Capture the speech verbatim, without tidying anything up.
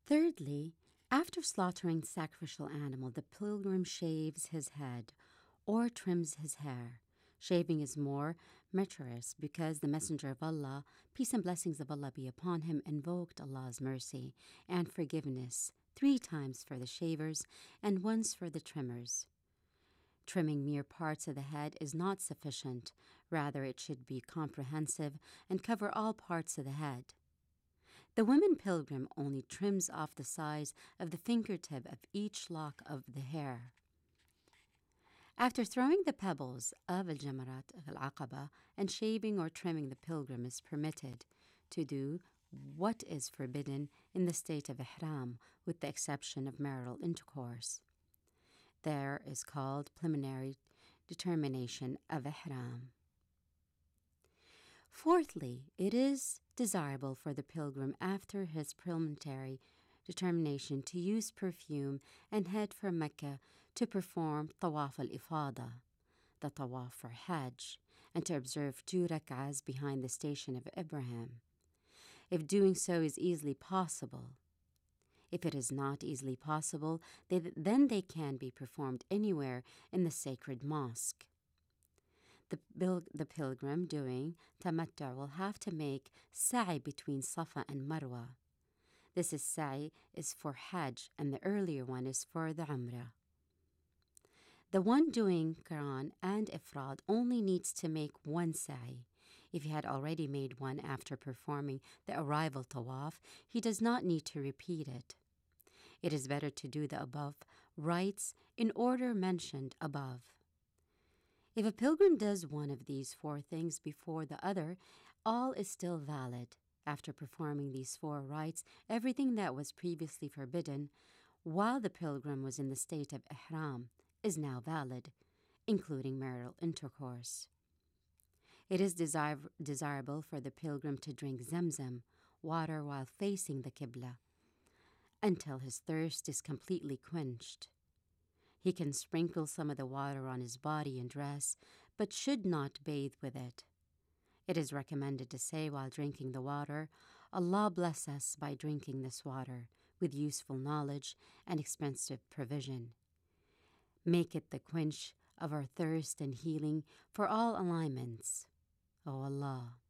Thirdly, after slaughtering the sacrificial animal, the pilgrim shaves his head or trims his hair. Shaving is more meritorious because the Messenger of Allah, peace and blessings of Allah be upon him, invoked Allah's mercy and forgiveness three times for the shavers and once for the trimmers. Trimming mere parts of the head is not sufficient. Rather, it should be comprehensive and cover all parts of the head. The woman pilgrim only trims off the size of the fingertip of each lock of the hair. After throwing the pebbles of al-Jamarat al-Aqaba and shaving or trimming, the pilgrim is permitted to do what is forbidden in the state of ihram, with the exception of marital intercourse. There is called preliminary determination of ihram. Fourthly, it is desirable for the pilgrim after his preliminary determination to use perfume and head for Mecca to perform Tawaf al-Ifada, the Tawaf for Hajj, and to observe two rak'ahs behind the station of Ibrahim, if doing so is easily possible. If it is not easily possible, they, then they can be performed anywhere in the sacred mosque. The, the pilgrim doing tamattu will have to make sa'i between Safa and Marwa. This is sa'i is for Hajj, and the earlier one is for the Umrah. The one doing Qiran and Ifrad only needs to make one sa'i. If he had already made one after performing the arrival tawaf, he does not need to repeat it. It is better to do the above rites in order mentioned above. If a pilgrim does one of these four things before the other, all is still valid. After performing these four rites, everything that was previously forbidden while the pilgrim was in the state of ihram is now valid, including marital intercourse. It is desir- desirable for the pilgrim to drink Zamzam water while facing the Qibla until his thirst is completely quenched. He can sprinkle some of the water on his body and dress, but should not bathe with it. It is recommended to say while drinking the water, Allah bless us by drinking this water with useful knowledge and expensive provision. Make it the quench of our thirst and healing for all alignments, O Allah.